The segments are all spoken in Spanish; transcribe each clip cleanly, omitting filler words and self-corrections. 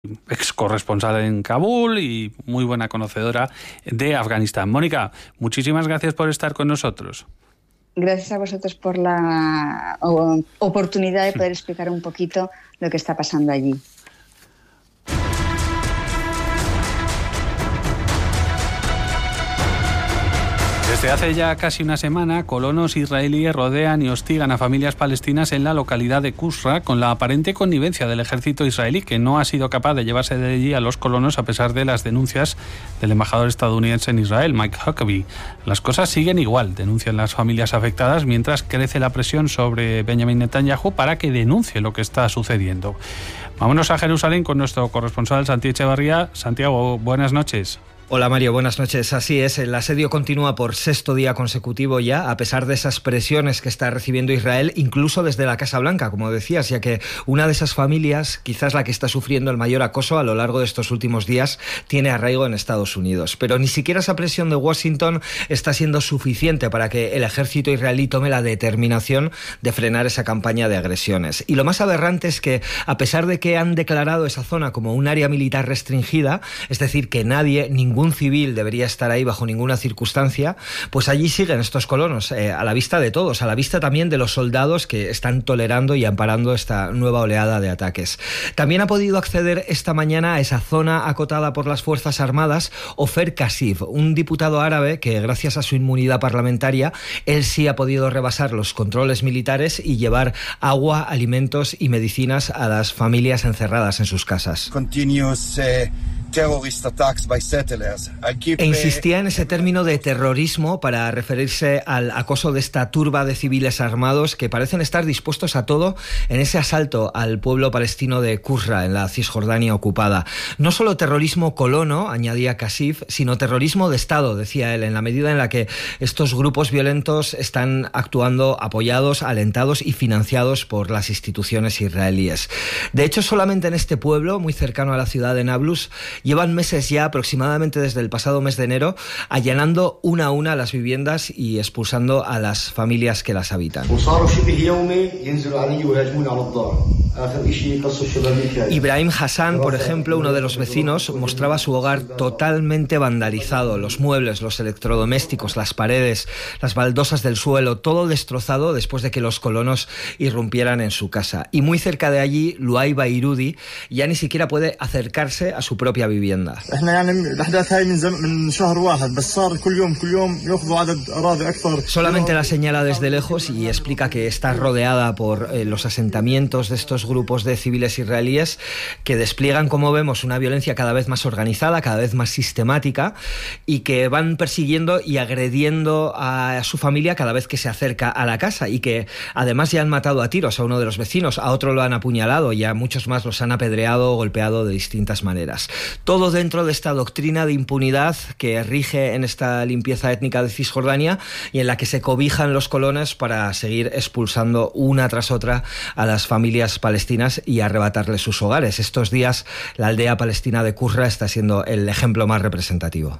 ex corresponsal en Kabul y muy buena conocedora de Afganistán. Mónica, muchísimas gracias por estar con nosotros. Gracias a vosotros por la oportunidad de poder explicar un poquito lo que está pasando allí. Desde hace ya casi una semana, colonos israelíes rodean y hostigan a familias palestinas en la localidad de Qusra con la aparente connivencia del ejército israelí, que no ha sido capaz de llevarse de allí a los colonos a pesar de las denuncias del embajador estadounidense en Israel, Mike Huckabee. Las cosas siguen igual, denuncian las familias afectadas, mientras crece la presión sobre Benjamin Netanyahu para que denuncie lo que está sucediendo. Vámonos a Jerusalén con nuestro corresponsal Santiago Echevarría. Santiago, buenas noches. Hola Mario, buenas noches. Así es, el asedio continúa por sexto día consecutivo ya, a pesar de esas presiones que está recibiendo Israel, incluso desde la Casa Blanca, como decías, ya que una de esas familias, quizás la que está sufriendo el mayor acoso a lo largo de estos últimos días, tiene arraigo en Estados Unidos. Pero ni siquiera esa presión de Washington está siendo suficiente para que el ejército israelí tome la determinación de frenar esa campaña de agresiones. Y lo más aberrante es que, a pesar de que han declarado esa zona como un área militar restringida, es decir, que ningún civil debería estar ahí bajo ninguna circunstancia, pues allí siguen estos colonos, a la vista de todos, a la vista también de los soldados que están tolerando y amparando esta nueva oleada de ataques. También ha podido acceder esta mañana a esa zona acotada por las Fuerzas Armadas Ofer Kasif, un diputado árabe que, gracias a su inmunidad parlamentaria, él sí ha podido rebasar los controles militares y llevar agua, alimentos y medicinas a las familias encerradas en sus casas. E insistía en ese término de terrorismo para referirse al acoso de esta turba de civiles armados que parecen estar dispuestos a todo en ese asalto al pueblo palestino de Qusra, en la Cisjordania ocupada. No solo terrorismo colono, añadía Kasif, sino terrorismo de Estado, decía él, en la medida en la que estos grupos violentos están actuando apoyados, alentados y financiados por las instituciones israelíes. De hecho, solamente en este pueblo, muy cercano a la ciudad de Nablus, llevan meses ya, aproximadamente desde el pasado mes de enero, allanando una a una las viviendas y expulsando a las familias que las habitan. Ibrahim Hassan, por ejemplo, uno de los vecinos, mostraba su hogar totalmente vandalizado, los muebles, los electrodomésticos, las paredes, las baldosas del suelo, todo destrozado después de que los colonos irrumpieran en su casa. Y muy cerca de allí, Luay Bairudi ya ni siquiera puede acercarse a su propia vivienda. Solamente la señala desde lejos y explica que está rodeada por los asentamientos de estos grupos de civiles israelíes que despliegan, como vemos, una violencia cada vez más organizada, cada vez más sistemática, y que van persiguiendo y agrediendo a su familia cada vez que se acerca a la casa, y que además ya han matado a tiros a uno de los vecinos, a otro lo han apuñalado y a muchos más los han apedreado o golpeado de distintas maneras. Todo dentro de esta doctrina de impunidad que rige en esta limpieza étnica de Cisjordania y en la que se cobijan los colonos para seguir expulsando una tras otra a las familias palestinas y arrebatarles sus hogares. Estos días la aldea palestina de Qusra está siendo el ejemplo más representativo.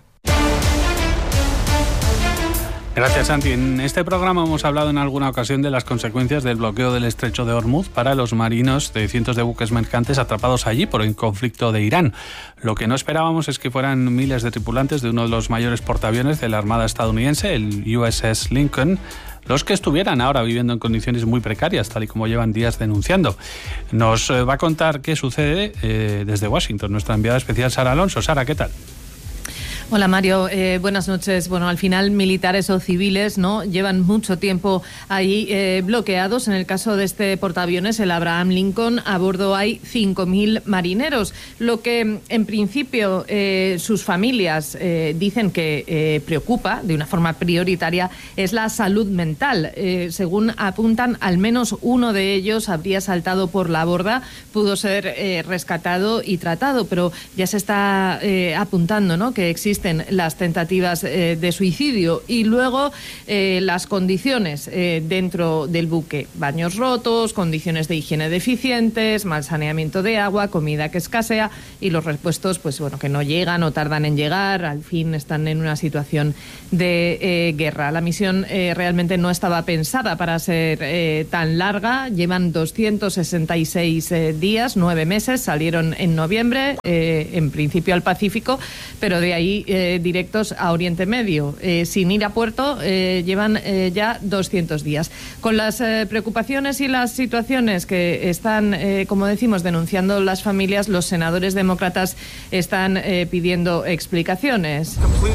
Gracias, Santi. En este programa hemos hablado en alguna ocasión de las consecuencias del bloqueo del estrecho de Hormuz para los marinos de cientos de buques mercantes atrapados allí por el conflicto de Irán. Lo que no esperábamos es que fueran miles de tripulantes de uno de los mayores portaaviones de la Armada estadounidense, el USS Lincoln, los que estuvieran ahora viviendo en condiciones muy precarias, tal y como llevan días denunciando. Nos va a contar qué sucede desde Washington nuestra enviada especial Sara Alonso. Sara, ¿qué tal? Hola Mario, buenas noches. Bueno, al final militares o civiles, ¿no?, llevan mucho tiempo ahí bloqueados. En el caso de este portaaviones, el Abraham Lincoln, a bordo hay 5.000 marineros. Lo que en principio sus familias dicen que preocupa de una forma prioritaria es la salud mental. Según apuntan, al menos uno de ellos habría saltado por la borda, pudo ser rescatado y tratado, pero ya se está apuntando, ¿no?, que existe persisten las tentativas de suicidio. Y luego las condiciones dentro del buque: baños rotos, condiciones de higiene deficientes, mal saneamiento de agua, comida que escasea y los repuestos que no llegan o tardan en llegar. Al fin están en una situación de guerra. La misión realmente no estaba pensada para ser tan larga. Llevan 266 días, 9 meses. Salieron en noviembre, en principio al Pacífico, pero de ahí directos a Oriente Medio. Sin ir a puerto, llevan ya 200 días. Con las preocupaciones y las situaciones que están, como decimos, denunciando las familias, los senadores demócratas están pidiendo explicaciones.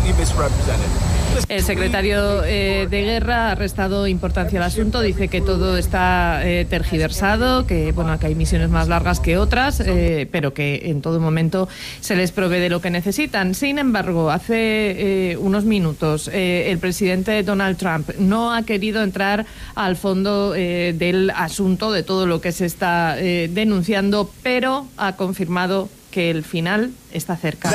El secretario de Guerra ha restado importancia al asunto, dice que todo está tergiversado, que hay misiones más largas que otras, pero que en todo momento se les provee de lo que necesitan. Sin embargo, hace unos minutos el presidente Donald Trump no ha querido entrar al fondo del asunto, de todo lo que se está denunciando, pero ha confirmado que el final está cerca.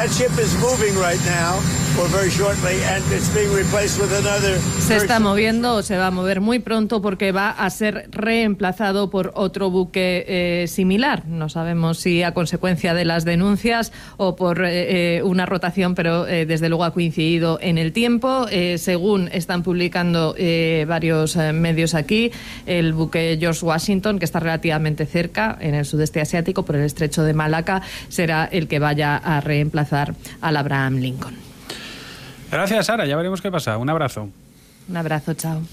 Se está moviendo o se va a mover muy pronto porque va a ser reemplazado por otro buque similar. No sabemos si a consecuencia de las denuncias o por una rotación, pero desde luego ha coincidido en el tiempo. Según están publicando varios medios aquí, el buque George Washington, que está relativamente cerca en el sudeste asiático por el estrecho de Malaca, será el que vaya a reemplazar al Abraham Lincoln. Gracias, Sara. Ya veremos qué pasa. Un abrazo. Un abrazo, chao.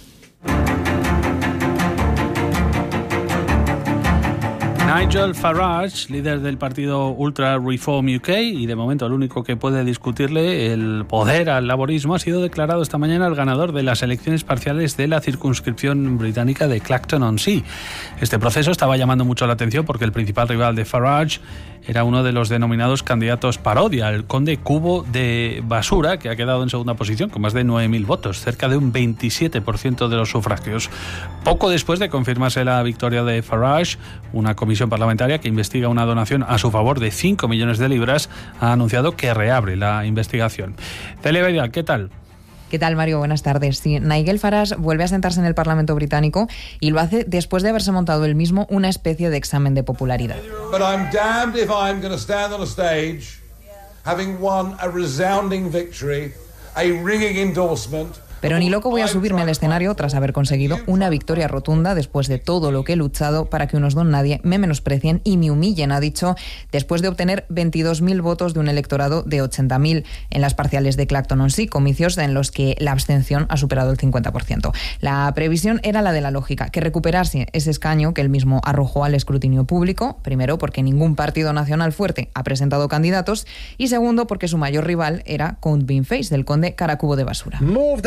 Nigel Farage, líder del partido Ultra Reform UK y de momento el único que puede discutirle el poder al laborismo, ha sido declarado esta mañana el ganador de las elecciones parciales de la circunscripción británica de Clacton-on-Sea. Este proceso estaba llamando mucho la atención porque el principal rival de Farage era uno de los denominados candidatos parodia, el conde Cubo de Basura, que ha quedado en segunda posición con más de 9.000 votos, cerca de un 27% de los sufragios. Poco después de confirmarse la victoria de Farage, una comisión parlamentaria que investiga una donación a su favor de 5 millones de libras ha anunciado que reabre la investigación. Celia Vidal, ¿qué tal? ¿Qué tal, Mario? Buenas tardes. Sí, Nigel Farage vuelve a sentarse en el Parlamento británico y lo hace después de haberse montado él mismo una especie de examen de popularidad. But I'm damned if I'm going to stand on a stage having won a resounding victory, a ringing endorsement. Pero ni loco voy a subirme al escenario tras haber conseguido una victoria rotunda después de todo lo que he luchado para que unos don nadie me menosprecien y me humillen, ha dicho, después de obtener 22.000 votos de un electorado de 80.000 en las parciales de Clacton-on-Sea, comicios en los que la abstención ha superado el 50%. La previsión era la de la lógica, que recuperase ese escaño que él mismo arrojó al escrutinio público, primero porque ningún partido nacional fuerte ha presentado candidatos y segundo porque su mayor rival era Count Beanface, del conde Caracubo de Basura.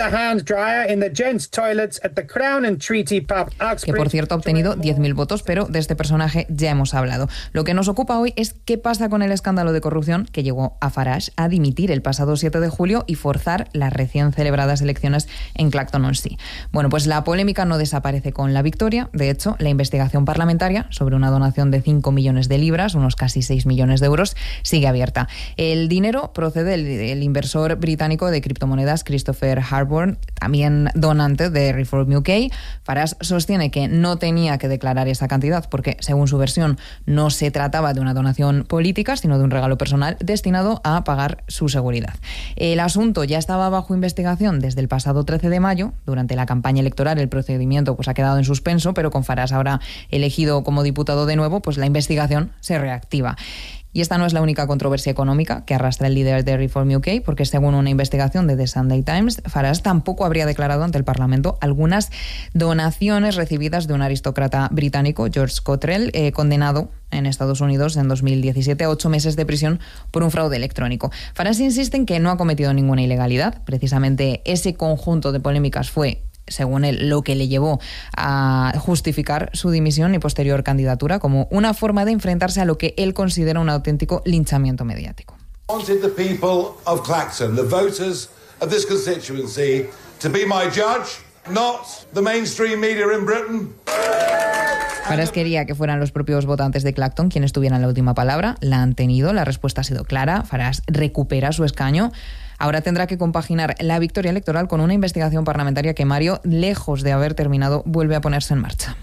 Que por cierto ha obtenido 10.000 votos, pero de este personaje ya hemos hablado. Lo que nos ocupa hoy es qué pasa con el escándalo de corrupción que llevó a Farage a dimitir el pasado 7 de julio y forzar las recién celebradas elecciones en Clacton-on-Sea. Bueno, pues la polémica no desaparece con la victoria. De hecho, la investigación parlamentaria sobre una donación de 5 millones de libras, unos casi 6 millones de euros, sigue abierta. El dinero procede del inversor británico de criptomonedas Christopher Harborn, también donante de Reform UK. Farage sostiene que no tenía que declarar esa cantidad porque, según su versión, no se trataba de una donación política, sino de un regalo personal destinado a pagar su seguridad. El asunto ya estaba bajo investigación desde el pasado 13 de mayo. Durante la campaña electoral el procedimiento ha quedado en suspenso, pero con Farage ahora elegido como diputado de nuevo, la investigación se reactiva. Y esta no es la única controversia económica que arrastra el líder de Reform UK, porque según una investigación de The Sunday Times, Farage tampoco habría declarado ante el Parlamento algunas donaciones recibidas de un aristócrata británico, George Cottrell, condenado en Estados Unidos en 2017 a 8 meses de prisión por un fraude electrónico. Farage insiste en que no ha cometido ninguna ilegalidad. Precisamente ese conjunto de polémicas fue, según él, lo que le llevó a justificar su dimisión y posterior candidatura como una forma de enfrentarse a lo que él considera un auténtico linchamiento mediático. Wanted the people of Clacton, the voters of this constituency, to be my judge, not the mainstream media in Britain. Farage quería que fueran los propios votantes de Clacton quienes tuvieran la última palabra. La han tenido, la respuesta ha sido clara. Farage recupera su escaño. Ahora tendrá que compaginar la victoria electoral con una investigación parlamentaria que, Mario, lejos de haber terminado, vuelve a ponerse en marcha.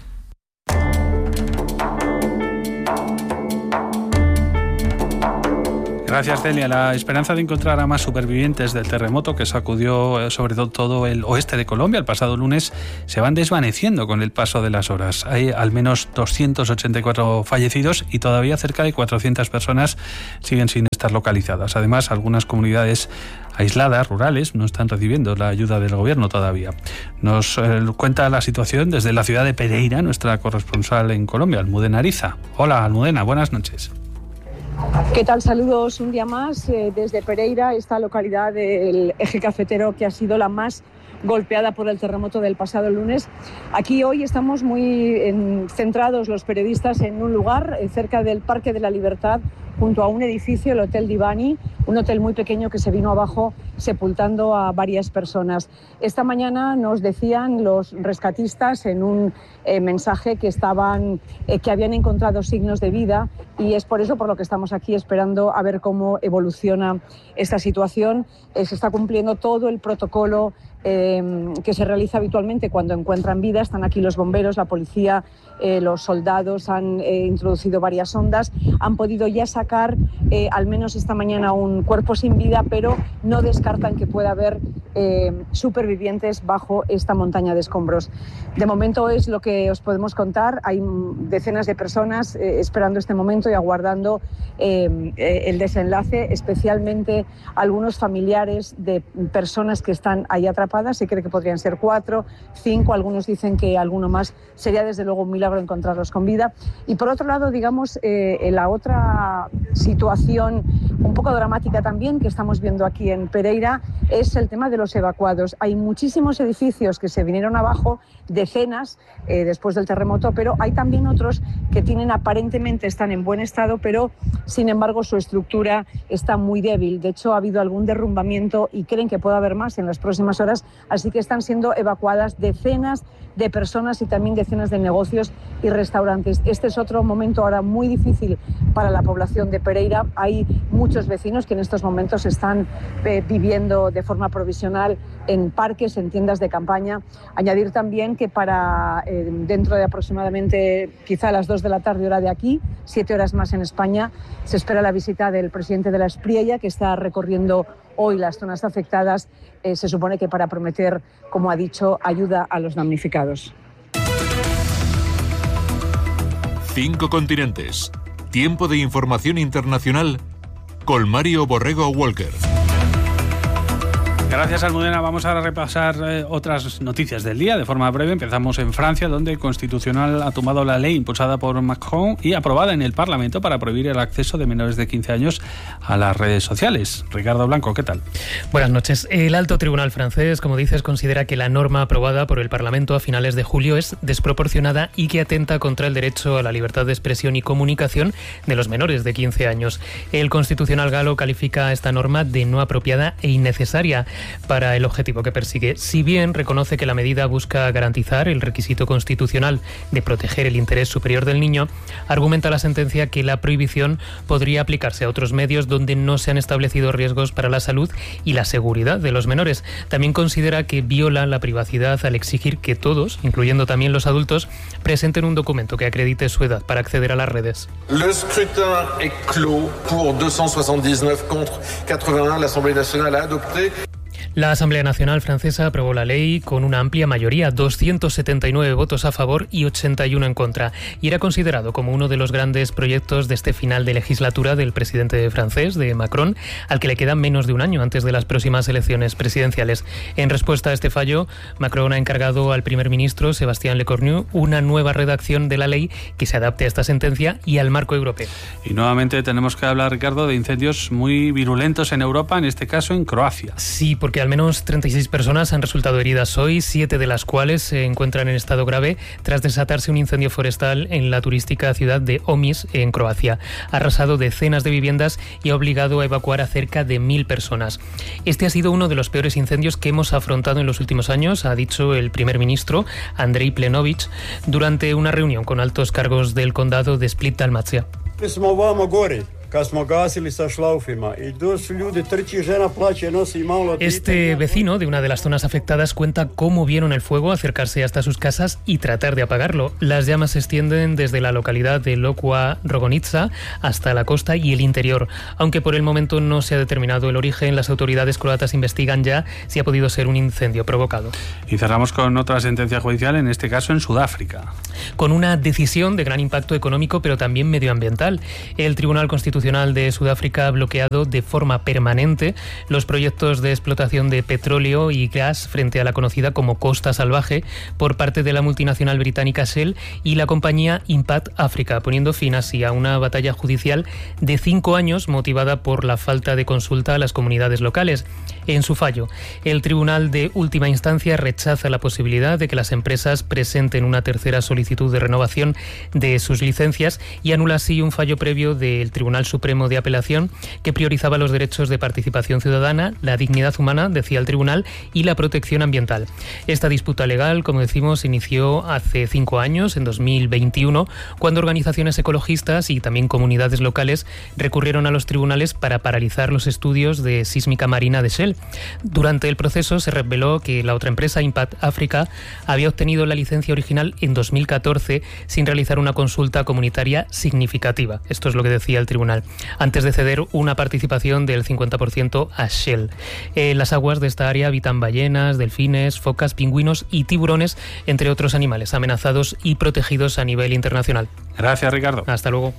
Gracias, Celia. La esperanza de encontrar a más supervivientes del terremoto que sacudió sobre todo el oeste de Colombia el pasado lunes se van desvaneciendo con el paso de las horas. Hay al menos 284 fallecidos y todavía cerca de 400 personas siguen sin estar localizadas. Además, algunas comunidades aisladas, rurales, no están recibiendo la ayuda del gobierno todavía. Nos cuenta la situación desde la ciudad de Pereira, nuestra corresponsal en Colombia, Almudena Ariza. Hola, Almudena, buenas noches. ¿Qué tal? Saludos un día más desde Pereira, esta localidad del eje cafetero que ha sido la más golpeada por el terremoto del pasado lunes. Aquí hoy estamos muy centrados los periodistas en un lugar cerca del Parque de la Libertad, junto a un edificio, el Hotel Divani, un hotel muy pequeño que se vino abajo sepultando a varias personas. Esta mañana nos decían los rescatistas en un mensaje que habían encontrado signos de vida, y es por eso por lo que estamos aquí esperando a ver cómo evoluciona esta situación. Se está cumpliendo todo el protocolo que se realiza habitualmente cuando encuentran vida. Están aquí los bomberos, la policía, los soldados han introducido varias sondas, han podido ya sacar al menos esta mañana un cuerpo sin vida, pero no descartan que pueda haber supervivientes bajo esta montaña de escombros. De momento es lo que os podemos contar. Hay decenas de personas esperando este momento y aguardando el desenlace, especialmente algunos familiares de personas que están ahí atrapadas. Se cree que podrían ser 4, 5, algunos dicen que alguno más. Sería desde luego un milagro encontrarlos con vida. Y por otro lado, digamos, la otra situación un poco dramática también que estamos viendo aquí en Pereira es el tema de los evacuados. Hay muchísimos edificios que se vinieron abajo, decenas después del terremoto, pero hay también otros que aparentemente están en buen estado, pero sin embargo su estructura está muy débil. De hecho, ha habido algún derrumbamiento y creen que puede haber más en las próximas horas, así que están siendo evacuadas decenas de personas y también decenas de negocios y restaurantes. Este es otro momento ahora muy difícil para la población de Pereira. Hay muchos vecinos que en estos momentos están viviendo de forma provisional en parques, en tiendas de campaña. Añadir también que para dentro de aproximadamente quizá a las 2 de la tarde hora de aquí, 7 horas más en España, se espera la visita del presidente de la Espriella, que está recorriendo hoy las zonas afectadas, se supone que para prometer, como ha dicho, ayuda a los damnificados. 5 continentes. Tiempo de información internacional con Mario Borrego Walker. Gracias, Almudena. Vamos a repasar otras noticias del día de forma breve. Empezamos en Francia, donde el Constitucional ha tomado la ley impulsada por Macron y aprobada en el Parlamento para prohibir el acceso de menores de 15 años a las redes sociales. Ricardo Blanco, ¿qué tal? Buenas noches. El Alto Tribunal francés, como dices, considera que la norma aprobada por el Parlamento a finales de julio es desproporcionada y que atenta contra el derecho a la libertad de expresión y comunicación de los menores de 15 años. El Constitucional galo califica esta norma de no apropiada e innecesaria para el objetivo que persigue. Si bien reconoce que la medida busca garantizar el requisito constitucional de proteger el interés superior del niño, argumenta la sentencia que la prohibición podría aplicarse a otros medios donde no se han establecido riesgos para la salud y la seguridad de los menores. También considera que viola la privacidad al exigir que todos, incluyendo también los adultos, presenten un documento que acredite su edad para acceder a las redes. Le scrutin est clos. Pour 279 contre 81, l'Assemblée nationale a adopté. La Asamblea Nacional francesa aprobó la ley con una amplia mayoría, 279 votos a favor y 81 en contra, y era considerado como uno de los grandes proyectos de este final de legislatura del presidente francés, de Macron, al que le queda menos de un año antes de las próximas elecciones presidenciales. En respuesta a este fallo, Macron ha encargado al primer ministro, Sébastien Lecornu, una nueva redacción de la ley que se adapte a esta sentencia y al marco europeo. Y nuevamente tenemos que hablar, Ricardo, de incendios muy virulentos en Europa, en este caso en Croacia. Sí, porque al menos 36 personas han resultado heridas hoy, 7 de las cuales se encuentran en estado grave tras desatarse un incendio forestal en la turística ciudad de Omis, en Croacia. Ha arrasado decenas de viviendas y ha obligado a evacuar a cerca de 1.000 personas. Este ha sido uno de los peores incendios que hemos afrontado en los últimos años, ha dicho el primer ministro, Andrej Plenković, durante una reunión con altos cargos del condado de Split-Dalmacia. Este vecino de una de las zonas afectadas cuenta cómo vieron el fuego acercarse hasta sus casas y tratar de apagarlo. Las llamas se extienden desde la localidad de Lokwa Rogonica hasta la costa y el interior. Aunque por el momento no se ha determinado el origen, las autoridades croatas investigan ya si ha podido ser un incendio provocado. Y cerramos con otra sentencia judicial, en este caso en Sudáfrica. Con una decisión de gran impacto económico, pero también medioambiental. El Tribunal Constitucional de Sudáfrica ha bloqueado de forma permanente los proyectos de explotación de petróleo y gas frente a la conocida como Costa Salvaje por parte de la multinacional británica Shell y la compañía Impact Africa, poniendo fin así a una batalla judicial de 5 años motivada por la falta de consulta a las comunidades locales. En su fallo, el Tribunal de Última Instancia rechaza la posibilidad de que las empresas presenten una tercera solicitud de renovación de sus licencias y anula así un fallo previo del Tribunal Supremo de Apelación que priorizaba los derechos de participación ciudadana, la dignidad humana, decía el tribunal, y la protección ambiental. Esta disputa legal, como decimos, inició hace 5 años, en 2021, cuando organizaciones ecologistas y también comunidades locales recurrieron a los tribunales para paralizar los estudios de sísmica marina de Shell. Durante el proceso se reveló que la otra empresa, Impact Africa, había obtenido la licencia original en 2014 sin realizar una consulta comunitaria significativa. Esto es lo que decía el tribunal, antes de ceder una participación del 50% a Shell. En las aguas de esta área habitan ballenas, delfines, focas, pingüinos y tiburones, entre otros animales amenazados y protegidos a nivel internacional. Gracias, Ricardo. Hasta luego.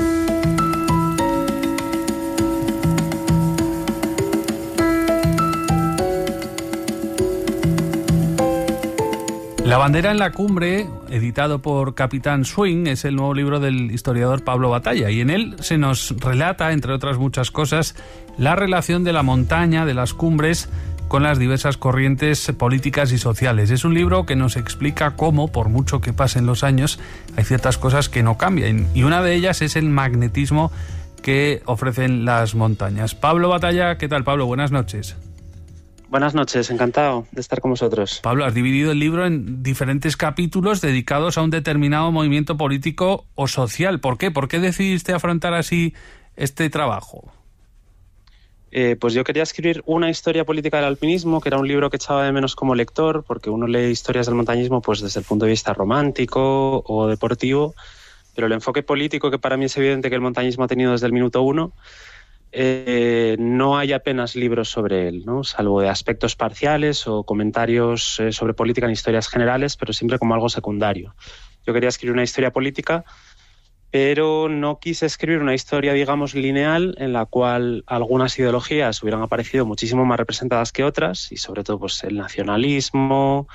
La bandera en la cumbre, editado por Capitán Swing, es el nuevo libro del historiador Pablo Batalla, y en él se nos relata, entre otras muchas cosas, la relación de la montaña, de las cumbres, con las diversas corrientes políticas y sociales. Es un libro que nos explica cómo, por mucho que pasen los años, hay ciertas cosas que no cambian, y una de ellas es el magnetismo que ofrecen las montañas. Pablo Batalla, ¿qué tal, Pablo? Buenas noches. Buenas noches, encantado de estar con vosotros. Pablo, has dividido el libro en diferentes capítulos dedicados a un determinado movimiento político o social. ¿Por qué? ¿Por qué decidiste afrontar así este trabajo? Pues yo quería escribir una historia política del alpinismo, que era un libro que echaba de menos como lector, porque uno lee historias del montañismo pues desde el punto de vista romántico o deportivo, pero el enfoque político, que para mí es evidente que el montañismo ha tenido desde el minuto 1, no hay apenas libros sobre él, ¿no? Salvo de aspectos parciales o comentarios sobre política en historias generales, pero siempre como algo secundario. Yo quería escribir una historia política, pero no quise escribir una historia, digamos, lineal, en la cual algunas ideologías hubieran aparecido muchísimo más representadas que otras, y sobre todo pues el nacionalismo,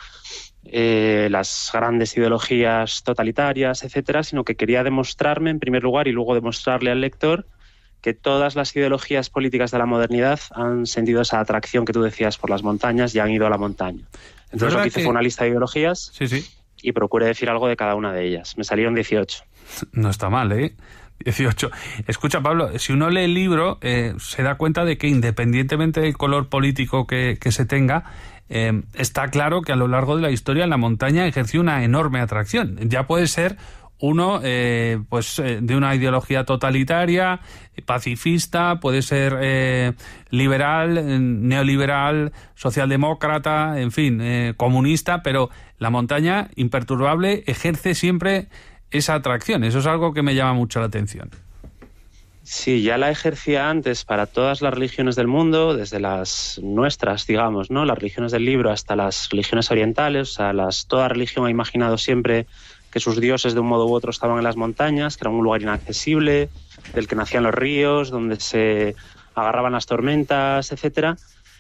las grandes ideologías totalitarias, etcétera, sino que quería demostrarme en primer lugar y luego demostrarle al lector que todas las ideologías políticas de la modernidad han sentido esa atracción que tú decías por las montañas y han ido a la montaña. Entonces lo que hice fue una lista de ideologías y procuré decir algo de cada una de ellas. Me salieron 18. No está mal, ¿eh? 18. Escucha, Pablo, si uno lee el libro, se da cuenta de que independientemente del color político que se tenga, está claro que a lo largo de la historia la montaña ejerció una enorme atracción. Ya puede ser uno de una ideología totalitaria, pacifista, puede ser liberal, neoliberal, socialdemócrata, en fin, comunista, pero la montaña, imperturbable, ejerce siempre esa atracción. Eso es algo que me llama mucho la atención. Sí, ya la ejercía antes para todas las religiones del mundo, desde las nuestras, digamos, ¿no? Las religiones del libro hasta las religiones orientales. O sea, toda religión ha imaginado siempre que sus dioses de un modo u otro estaban en las montañas, que era un lugar inaccesible, del que nacían los ríos, donde se agarraban las tormentas, etcétera.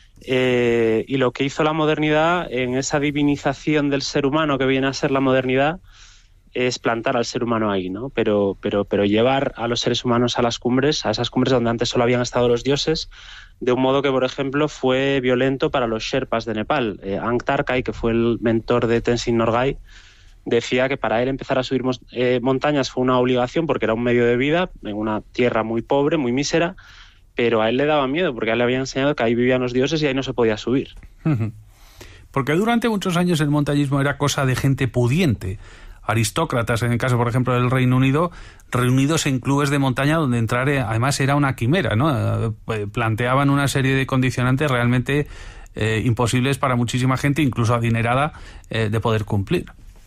Y lo que hizo la modernidad en esa divinización del ser humano que viene a ser la modernidad es plantar al ser humano ahí, ¿no? Pero llevar a los seres humanos a las cumbres, a esas cumbres donde antes solo habían estado los dioses, de un modo que, por ejemplo, fue violento para los Sherpas de Nepal. Ang Tarkai, que fue el mentor de Tenzin Norgay, decía que para él empezar a subir montañas fue una obligación porque era un medio de vida en una tierra muy pobre, muy mísera, pero a él le daba miedo porque a él le había enseñado que ahí vivían los dioses y ahí no se podía subir. Porque durante muchos años el montañismo era cosa de gente pudiente. aristócratas, en el caso, por ejemplo, del Reino Unido, reunidos en clubes de montaña donde entrar además era una quimera, ¿no? Planteaban una serie de condicionantes realmente imposibles para muchísima gente, incluso adinerada, de poder cumplir.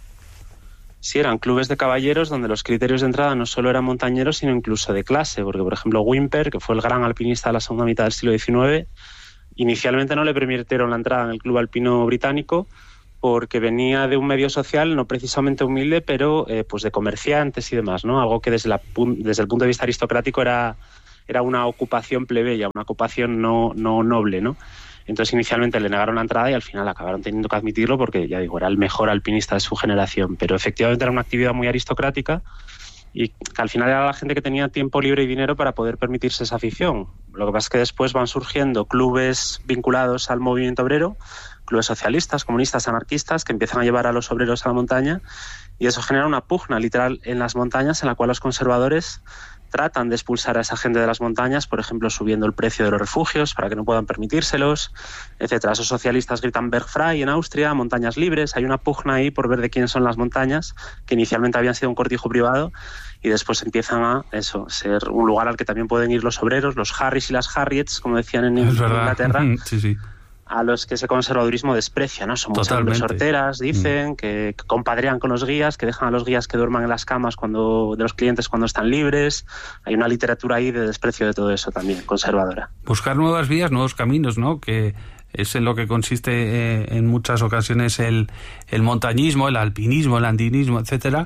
Sí, eran clubes de caballeros donde los criterios de entrada no solo eran montañeros, sino incluso de clase, porque, por ejemplo, Whymper, que fue el gran alpinista de la segunda mitad del siglo XIX, inicialmente no le permitieron la entrada en el club alpino británico porque venía de un medio social no precisamente humilde, pero pues de comerciantes y demás, ¿no? Algo que desde el punto de vista aristocrático era una ocupación plebeya, una ocupación no noble, ¿no? Entonces inicialmente le negaron la entrada y al final acabaron teniendo que admitirlo porque, ya digo, era el mejor alpinista de su generación, pero efectivamente era una actividad muy aristocrática y que al final era la gente que tenía tiempo libre y dinero para poder permitirse esa afición. Lo que pasa es que después van surgiendo clubes vinculados al movimiento obrero, clubes socialistas, comunistas, anarquistas, que empiezan a llevar a los obreros a la montaña, y eso genera una pugna literal en las montañas en la cual los conservadores tratan de expulsar a esa gente de las montañas, por ejemplo, subiendo el precio de los refugios para que no puedan permitírselos, etcétera. Esos socialistas gritan Bergfrei en Austria, montañas libres. Hay una pugna ahí por ver de quién son las montañas, que inicialmente habían sido un cortijo privado, y después empiezan a ser un lugar al que también pueden ir los obreros, los Harrys y las Harriets, como decían en Inglaterra. Sí. A los que ese conservadurismo desprecia, ¿no? Son muchas hombres sorteras, dicen, que compadrean con los guías, que dejan a los guías que duerman en las camas de los clientes cuando están libres. Hay una literatura ahí de desprecio de todo eso también, conservadora. Buscar nuevas vías, nuevos caminos, ¿no? Que es en lo que consiste en muchas ocasiones el montañismo, el alpinismo, el andinismo, etcétera.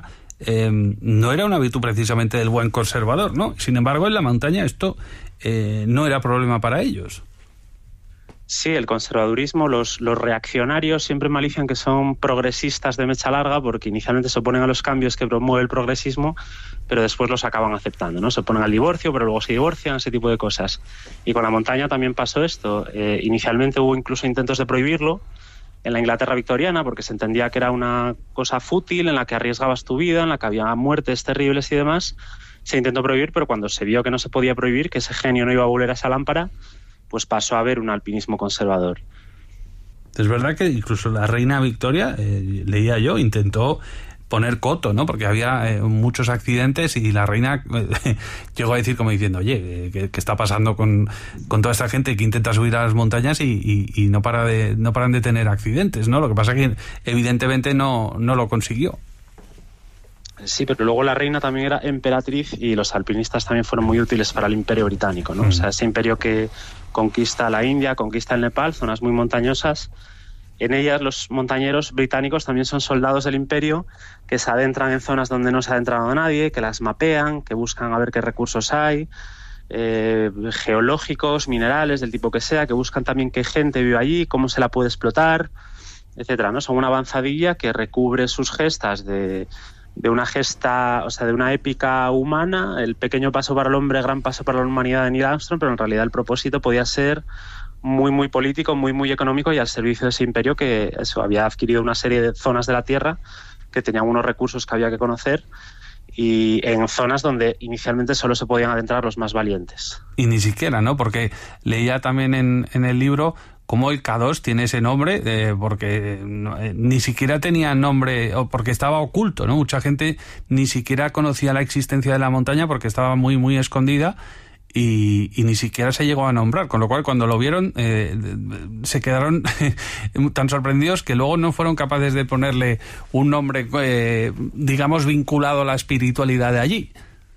No era una virtud precisamente del buen conservador, ¿no? Sin embargo, en la montaña esto no era problema para ellos. Sí, el conservadurismo, los reaccionarios siempre malician que son progresistas de mecha larga porque inicialmente se oponen a los cambios que promueve el progresismo, pero después los acaban aceptando, ¿no? Se oponen al divorcio, pero luego se divorcian, ese tipo de cosas. Y con la montaña también pasó esto. Inicialmente hubo incluso intentos de prohibirlo en la Inglaterra victoriana porque se entendía que era una cosa fútil en la que arriesgabas tu vida, en la que había muertes terribles y demás. Se intentó prohibir, pero cuando se vio que no se podía prohibir, que ese genio no iba a volver a esa lámpara, pues pasó a haber un alpinismo conservador. Es verdad que incluso la reina Victoria, leía yo, intentó poner coto, ¿no? Porque había muchos accidentes y la reina llegó a decir como diciendo, oye, ¿qué está pasando con toda esta gente que intenta subir a las montañas y no paran de tener accidentes, ¿no? Lo que pasa es que evidentemente no lo consiguió. Sí, pero luego la reina también era emperatriz y los alpinistas también fueron muy útiles para el imperio británico, ¿no? O sea, ese imperio que conquista la India, conquista el Nepal, zonas muy montañosas. En ellas los montañeros británicos también son soldados del imperio que se adentran en zonas donde no se ha adentrado nadie, que las mapean, que buscan a ver qué recursos hay, geológicos, minerales, del tipo que sea, que buscan también qué gente vive allí, cómo se la puede explotar, etcétera, ¿no? Son una avanzadilla que recubre sus gestas de una gesta, o sea, de una épica humana, el pequeño paso para el hombre, gran paso para la humanidad de Neil Armstrong, pero en realidad el propósito podía ser muy, muy político, muy, muy económico y al servicio de ese imperio que había adquirido una serie de zonas de la Tierra que tenían unos recursos que había que conocer y en zonas donde inicialmente solo se podían adentrar los más valientes. Y ni siquiera, ¿no? Porque leía también en el libro cómo el K2 tiene ese nombre, porque ni siquiera tenía nombre, o porque estaba oculto, ¿no? Mucha gente ni siquiera conocía la existencia de la montaña porque estaba muy, muy escondida y ni siquiera se llegó a nombrar, con lo cual cuando lo vieron se quedaron tan sorprendidos que luego no fueron capaces de ponerle un nombre, digamos, vinculado a la espiritualidad de allí.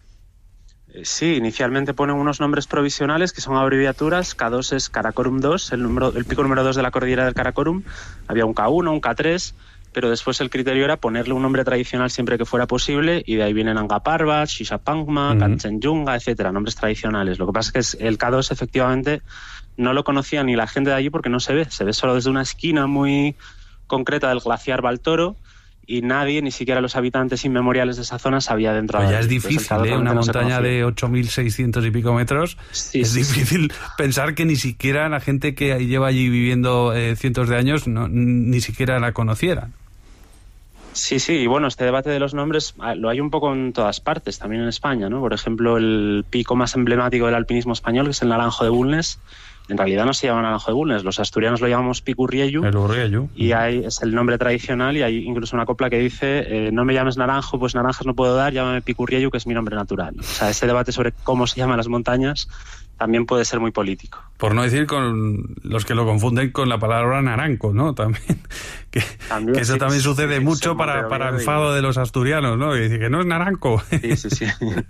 Sí, inicialmente ponen unos nombres provisionales que son abreviaturas. K2 es Karakorum 2, el pico número 2 de la cordillera del Karakorum. Había un K1, un K3, pero después el criterio era ponerle un nombre tradicional siempre que fuera posible, y de ahí vienen Nanga Parbat, Shishapangma, Kanchenjunga, etcétera, nombres tradicionales. Lo que pasa es que el K2 efectivamente no lo conocía ni la gente de allí porque no se ve solo desde una esquina muy concreta del glaciar Baltoro, y nadie, ni siquiera los habitantes inmemoriales de esa zona, sabía adentrar. Pues ya es difícil, una montaña de 8.600 y pico metros, sí, es difícil pensar que ni siquiera la gente que lleva allí viviendo cientos de años ni siquiera la conociera. Sí, y bueno, este debate de los nombres lo hay un poco en todas partes, también en España, ¿no? Por ejemplo, el pico más emblemático del alpinismo español, que es el Naranjo de Bulnes, en realidad no se llama naranjo de Bulnes, los asturianos lo llamamos picurriellu, y es el nombre tradicional, y hay incluso una copla que dice no me llames naranjo, pues naranjas no puedo dar, llámame picurriellu, que es mi nombre natural. O sea, ese debate sobre cómo se llaman las montañas también puede ser muy político. Por no decir con los que lo confunden con la palabra naranco, ¿no? También que eso también sucede mucho para enfado de los asturianos, ¿no? Y dice que no es naranco. Sí.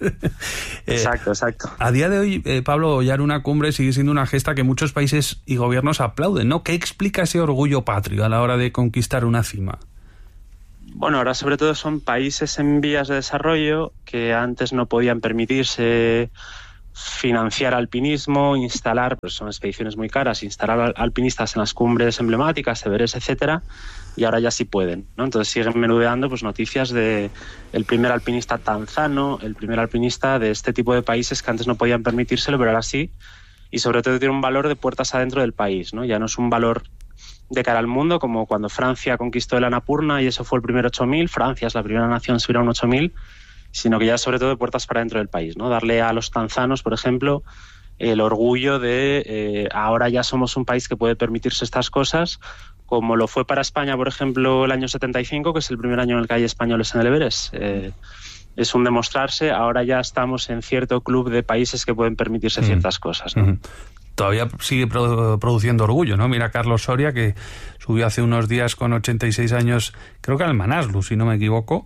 Exacto. A día de hoy, Pablo, hollar una cumbre sigue siendo una gesta que muchos países y gobiernos aplauden, ¿no? ¿Qué explica ese orgullo patrio a la hora de conquistar una cima? Bueno, ahora sobre todo son países en vías de desarrollo que antes no podían permitirse financiar alpinismo, instalar, pues son expediciones muy caras, instalar alpinistas en las cumbres emblemáticas, Everest, etcétera, y ahora ya sí pueden, ¿no? Entonces siguen menudeando pues noticias de el primer alpinista tanzano, el primer alpinista de este tipo de países que antes no podían permitírselo, pero ahora sí, y sobre todo tiene un valor de puertas adentro del país, ¿no? Ya no es un valor de cara al mundo, como cuando Francia conquistó el Annapurna y eso fue el primer 8000, Francia es la primera nación en subir a un 8000, sino que ya sobre todo de puertas para dentro del país, ¿no? Darle a los tanzanos, por ejemplo, el orgullo de ahora ya somos un país que puede permitirse estas cosas, como lo fue para España, por ejemplo, el año 75, que es el primer año en el que hay españoles en el Everest. Es un demostrarse, ahora ya estamos en cierto club de países que pueden permitirse ciertas cosas, ¿no? Todavía sigue produciendo orgullo, ¿no? Mira Carlos Soria, que subió hace unos días con 86 años, creo que al Manaslu, si no me equivoco,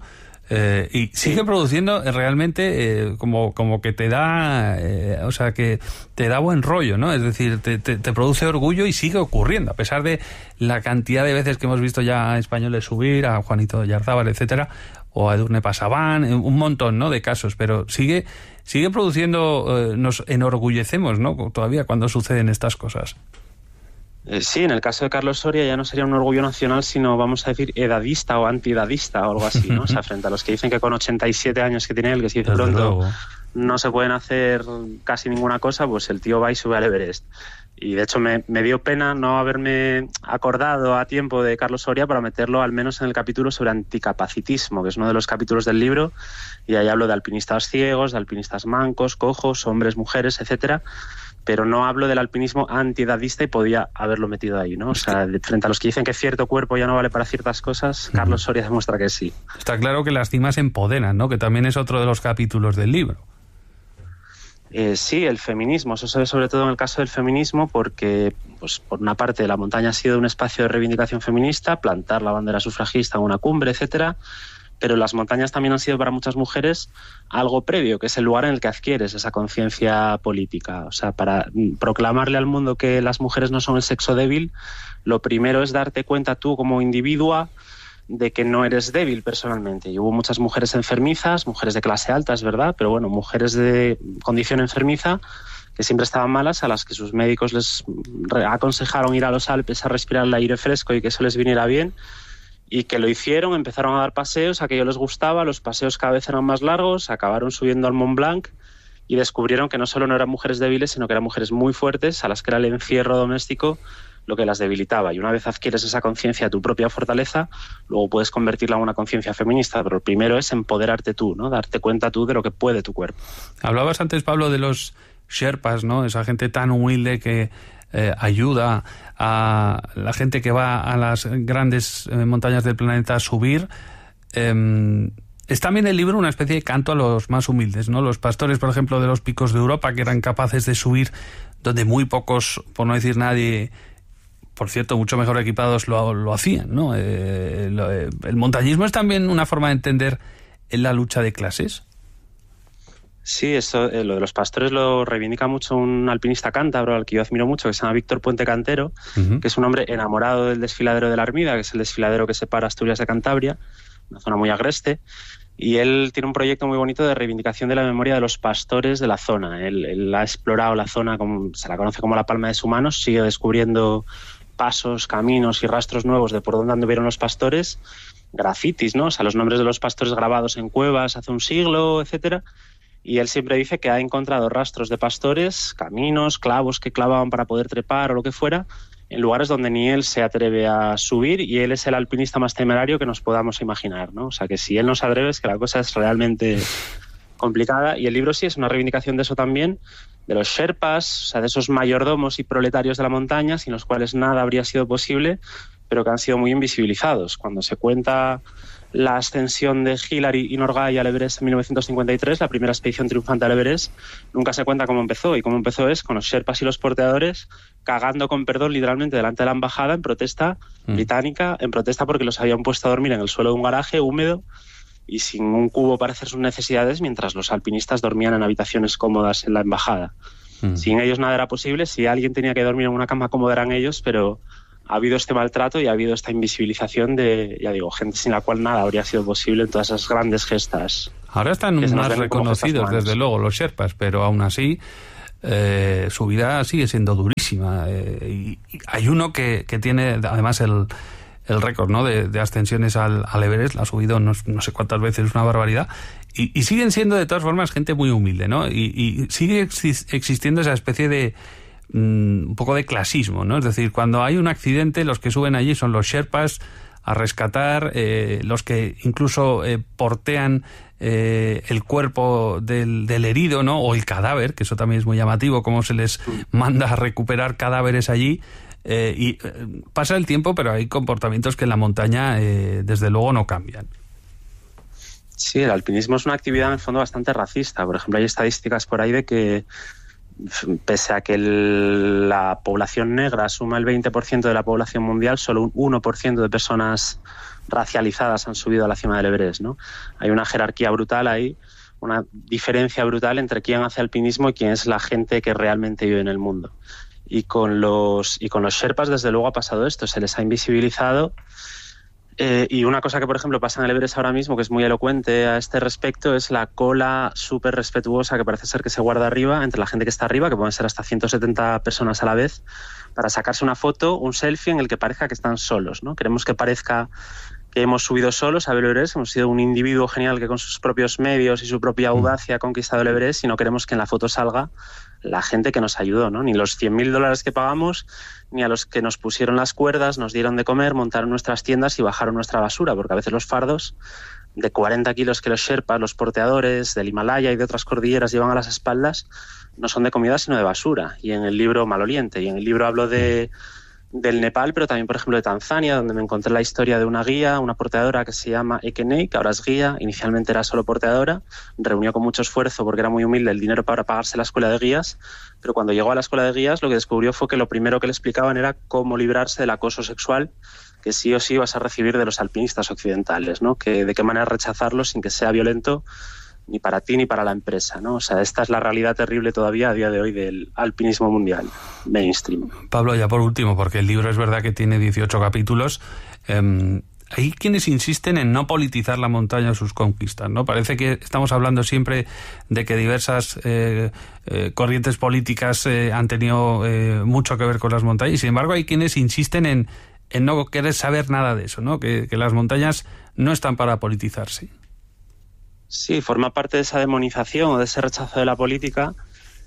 y sigue produciendo realmente como que te da o sea, que te da buen rollo, ¿no? Es decir, te produce orgullo y sigue ocurriendo, a pesar de la cantidad de veces que hemos visto ya a españoles subir, a Juanito Oyarzábal, etcétera, o a Edurne Pasaban, un montón, ¿no?, de casos, pero sigue produciendo, nos enorgullecemos, ¿no?, todavía cuando suceden estas cosas. Sí, en el caso de Carlos Soria ya no sería un orgullo nacional, sino, vamos a decir, edadista o antiedadista o algo así, ¿no? O sea, frente a los que dicen que con 87 años que tiene él, que si dice pronto no se pueden hacer casi ninguna cosa, pues el tío va y sube al Everest. Y de hecho me dio pena no haberme acordado a tiempo de Carlos Soria para meterlo al menos en el capítulo sobre anticapacitismo, que es uno de los capítulos del libro, y ahí hablo de alpinistas ciegos, de alpinistas mancos, cojos, hombres, mujeres, etcétera, pero no hablo del alpinismo antiedadista y podía haberlo metido ahí, ¿no? O sea, frente a los que dicen que cierto cuerpo ya no vale para ciertas cosas, Carlos Soria demuestra que sí. Está claro que las cimas empoderan, ¿no?, que también es otro de los capítulos del libro. Sí, el feminismo, eso se ve sobre todo en el caso del feminismo porque, pues, por una parte, la montaña ha sido un espacio de reivindicación feminista, plantar la bandera sufragista en una cumbre, etcétera, pero las montañas también han sido para muchas mujeres algo previo, que es el lugar en el que adquieres esa conciencia política. O sea, para proclamarle al mundo que las mujeres no son el sexo débil, lo primero es darte cuenta tú como individua de que no eres débil personalmente. Y hubo muchas mujeres enfermizas, mujeres de clase alta, es verdad, pero bueno, mujeres de condición enfermiza que siempre estaban malas, a las que sus médicos les aconsejaron ir a los Alpes a respirar el aire fresco y que eso les viniera bien, y que lo hicieron, empezaron a dar paseos, aquello les gustaba, los paseos cada vez eran más largos, acabaron subiendo al Mont Blanc y descubrieron que no solo no eran mujeres débiles, sino que eran mujeres muy fuertes, a las que era el encierro doméstico lo que las debilitaba. Y una vez adquieres esa conciencia, tu propia fortaleza, luego puedes convertirla en una conciencia feminista, pero lo primero es empoderarte tú, ¿no? Darte cuenta tú de lo que puede tu cuerpo. Hablabas antes, Pablo, de los Sherpas, ¿no? Esa gente tan humilde que ayuda a la gente que va a las grandes montañas del planeta a subir. Es también el libro una especie de canto a los más humildes, ¿no? Los pastores, por ejemplo, de los picos de Europa, que eran capaces de subir donde muy pocos, por no decir nadie, por cierto, mucho mejor equipados, lo hacían, ¿no? ¿El montañismo es también una forma de entender la lucha de clases? Sí, eso, lo de los pastores lo reivindica mucho un alpinista cántabro al que yo admiro mucho, que se llama Víctor Puente Cantero, que es un hombre enamorado del desfiladero de la Armida, que es el desfiladero que separa Asturias de Cantabria, una zona muy agreste, y él tiene un proyecto muy bonito de reivindicación de la memoria de los pastores de la zona. Él ha explorado la zona, como se la conoce como la palma de su mano, sigue descubriendo pasos, caminos y rastros nuevos de por dónde anduvieron los pastores, grafitis, ¿no? O sea, los nombres de los pastores grabados en cuevas hace un siglo, etcétera. Y él siempre dice que ha encontrado rastros de pastores, caminos, clavos que clavaban para poder trepar o lo que fuera, en lugares donde ni él se atreve a subir, y él es el alpinista más temerario que nos podamos imaginar, ¿no? O sea, que si él no se atreve es que la cosa es realmente complicada, y el libro sí es una reivindicación de eso también, los Sherpas, o sea, de esos mayordomos y proletarios de la montaña, sin los cuales nada habría sido posible, pero que han sido muy invisibilizados. Cuando se cuenta la ascensión de Hillary y Norgay al Everest en 1953, la primera expedición triunfante al Everest, nunca se cuenta cómo empezó. Y cómo empezó es con los Sherpas y los porteadores cagando con perdón literalmente delante de la embajada en protesta británica, en protesta porque los habían puesto a dormir en el suelo de un garaje húmedo y sin un cubo para hacer sus necesidades, mientras los alpinistas dormían en habitaciones cómodas en la embajada. Sin ellos nada era posible. Si alguien tenía que dormir en una cama cómoda eran ellos, pero ha habido este maltrato y ha habido esta invisibilización de, ya digo, gente sin la cual nada habría sido posible en todas esas grandes gestas. Ahora están más reconocidos, desde luego, los Sherpas, pero aún así su vida sigue siendo durísima. Y hay uno que tiene además el récord, ¿no?, de ascensiones al Everest, la ha subido no sé cuántas veces, es una barbaridad, y siguen siendo de todas formas gente muy humilde, ¿no? Y sigue existiendo esa especie de un poco de clasismo, ¿no? Es decir, cuando hay un accidente, los que suben allí son los Sherpas a rescatar, los que incluso portean el cuerpo del herido, ¿no?, o el cadáver, que eso también es muy llamativo, cómo se les manda a recuperar cadáveres allí. Y pasa el tiempo, pero hay comportamientos que en la montaña desde luego no cambian. Sí, el alpinismo es una actividad en el fondo bastante racista. Por ejemplo, hay estadísticas por ahí de que pese a que la población negra suma el 20% de la población mundial, solo un 1% de personas racializadas han subido a la cima del Everest, ¿no? Hay una jerarquía brutal ahí, una diferencia brutal entre quién hace alpinismo y quién es la gente que realmente vive en el mundo. Y con los Sherpas, desde luego, ha pasado esto, se les ha invisibilizado. Y una cosa que, por ejemplo, pasa en el Everest ahora mismo, que es muy elocuente a este respecto, es la cola súper respetuosa que parece ser que se guarda arriba, entre la gente que está arriba, que pueden ser hasta 170 personas a la vez, para sacarse una foto, un selfie en el que parezca que están solos, ¿no? Queremos que parezca que hemos subido solos a el Everest, hemos sido un individuo genial que con sus propios medios y su propia audacia ha conquistado el Everest, y no queremos que en la foto salga la gente que nos ayudó, ¿no? Ni los $100.000 que pagamos, ni a los que nos pusieron las cuerdas, nos dieron de comer, montaron nuestras tiendas y bajaron nuestra basura, porque a veces los fardos de 40 kilos que los Sherpas, los porteadores del Himalaya y de otras cordilleras llevan a las espaldas, no son de comida sino de basura. Y en el libro Maloliente, y en el libro hablo del Nepal, pero también, por ejemplo, de Tanzania, donde me encontré la historia de una guía, una porteadora que se llama Ekenei, que ahora es guía, inicialmente era solo porteadora, reunió con mucho esfuerzo, porque era muy humilde, el dinero para pagarse la escuela de guías, pero cuando llegó a la escuela de guías lo que descubrió fue que lo primero que le explicaban era cómo librarse del acoso sexual que sí o sí vas a recibir de los alpinistas occidentales, ¿no? Que de qué manera rechazarlo sin que sea violento ni para ti ni para la empresa, ¿no? O sea, esta es la realidad terrible todavía a día de hoy del alpinismo mundial mainstream. Pablo, ya por último, porque el libro es verdad que tiene 18 capítulos, hay quienes insisten en no politizar la montaña o sus conquistas, ¿no? Parece que estamos hablando siempre de que diversas corrientes políticas han tenido mucho que ver con las montañas, y sin embargo hay quienes insisten en no querer saber nada de eso, ¿no? Que las montañas no están para politizarse. Sí, forma parte de esa demonización o de ese rechazo de la política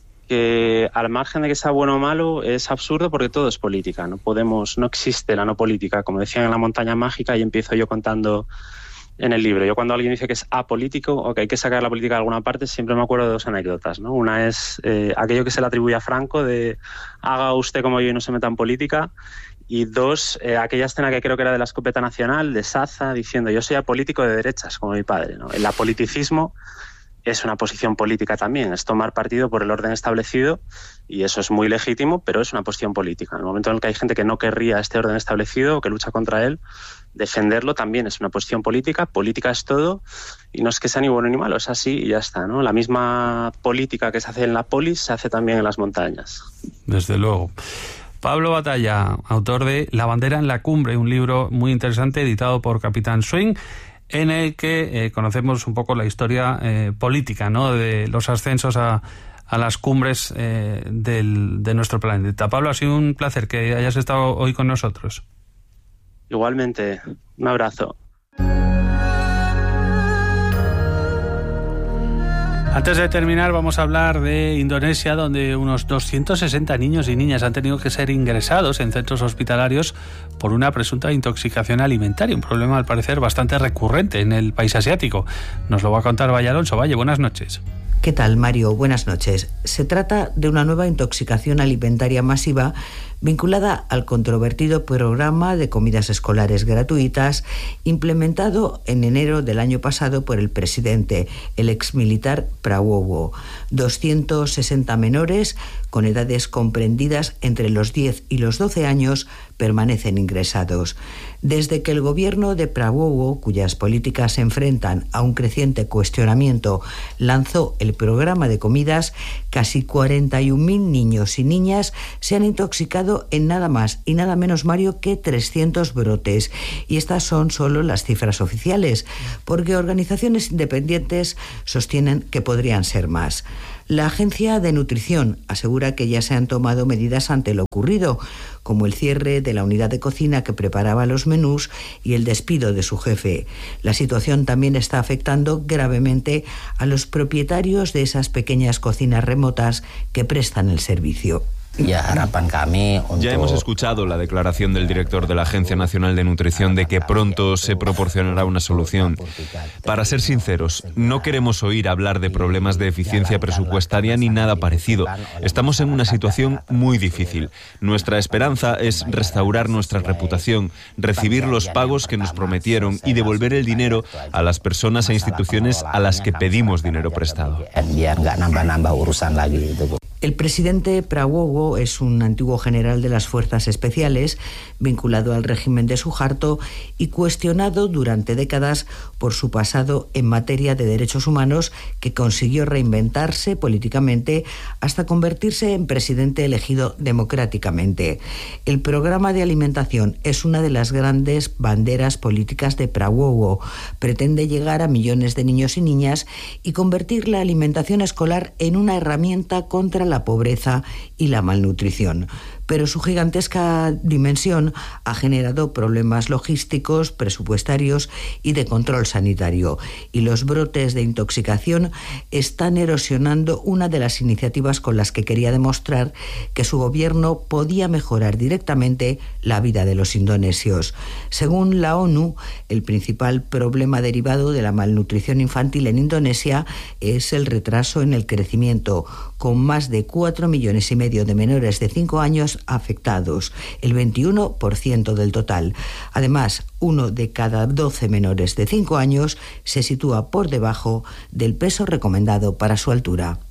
que, al margen de que sea bueno o malo, es absurdo porque todo es política. No existe la no política, como decían en La montaña mágica, y empiezo yo contando en el libro. Yo, cuando alguien dice que es apolítico o que hay que sacar la política de alguna parte, siempre me acuerdo de dos anécdotas, ¿no? Una es aquello que se le atribuye a Franco de haga usted como yo y no se meta en política. Y dos, aquella escena que creo que era de la escopeta nacional, de Saza, diciendo yo soy apolítico de derechas, como mi padre, ¿no? El apoliticismo es una posición política también, es tomar partido por el orden establecido, y eso es muy legítimo, pero es una posición política. En el momento en el que hay gente que no querría este orden establecido o que lucha contra él, defenderlo también es una posición política. Política es todo, y no es que sea ni bueno ni malo, es así y ya está, ¿no? La misma política que se hace en la polis se hace también en las montañas. Desde luego. Pablo Batalla, autor de La bandera en la cumbre, un libro muy interesante editado por Capitán Swing, en el que conocemos un poco la historia política, ¿no?, de los ascensos a las cumbres de nuestro planeta. Pablo, ha sido un placer que hayas estado hoy con nosotros. Igualmente, un abrazo. Antes de terminar, vamos a hablar de Indonesia, donde unos 260 niños y niñas han tenido que ser ingresados en centros hospitalarios por una presunta intoxicación alimentaria, un problema al parecer bastante recurrente en el país asiático. Nos lo va a contar Valle Alonso. Valle, buenas noches. ¿Qué tal, Mario? Buenas noches. Se trata de una nueva intoxicación alimentaria masiva vinculada al controvertido programa de comidas escolares gratuitas implementado en enero del año pasado por el presidente, el exmilitar Prabowo. 260 menores con edades comprendidas entre los 10 y los 12 años permanecen ingresados. Desde que el gobierno de Prabowo, cuyas políticas se enfrentan a un creciente cuestionamiento, lanzó el programa de comidas, casi 41.000 niños y niñas se han intoxicado en nada más y nada menos, Mario, que 300 brotes. Y estas son solo las cifras oficiales, porque organizaciones independientes sostienen que podrían ser más. La Agencia de Nutrición asegura que ya se han tomado medidas ante lo ocurrido, como el cierre de la unidad de cocina que preparaba los menús y el despido de su jefe. La situación también está afectando gravemente a los propietarios de esas pequeñas cocinas remotas que prestan el servicio. Ya hemos escuchado la declaración del director de la Agencia Nacional de Nutrición de que pronto se proporcionará una solución. Para ser sinceros, no queremos oír hablar de problemas de eficiencia presupuestaria ni nada parecido. Estamos en una situación muy difícil. Nuestra esperanza es restaurar nuestra reputación, recibir los pagos que nos prometieron y devolver el dinero a las personas e instituciones a las que pedimos dinero prestado. El presidente Prabowo es un antiguo general de las Fuerzas Especiales, vinculado al régimen de Suharto y cuestionado durante décadas por su pasado en materia de derechos humanos, que consiguió reinventarse políticamente hasta convertirse en presidente elegido democráticamente. El programa de alimentación es una de las grandes banderas políticas de Prabowo. Pretende llegar a millones de niños y niñas y convertir la alimentación escolar en una herramienta contra la pobreza y la malnutrición. Pero su gigantesca dimensión ha generado problemas logísticos, presupuestarios y de control sanitario. Y los brotes de intoxicación están erosionando una de las iniciativas con las que quería demostrar que su gobierno podía mejorar directamente la vida de los indonesios. Según la ONU, el principal problema derivado de la malnutrición infantil en Indonesia es el retraso en el crecimiento, con más de 4,5 millones de menores de 5 años afectados, el 21% del total. Además, 1 de cada 12 menores de 5 años se sitúa por debajo del peso recomendado para su altura.